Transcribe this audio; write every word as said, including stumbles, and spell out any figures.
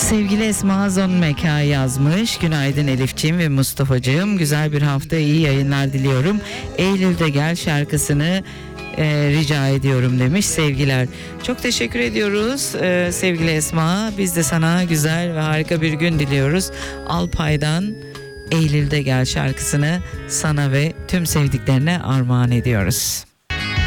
Sevgili Esma Zonmeka yazmış. Günaydın Elifciğim ve Mustafa'cığım. Güzel bir hafta, iyi yayınlar diliyorum. Eylül'de Gel şarkısını e, rica ediyorum demiş. Sevgiler. Çok teşekkür ediyoruz e, sevgili Esma. Biz de sana güzel ve harika bir gün diliyoruz. Alpay'dan Eylül'de Gel şarkısını sana ve tüm sevdiklerine armağan ediyoruz.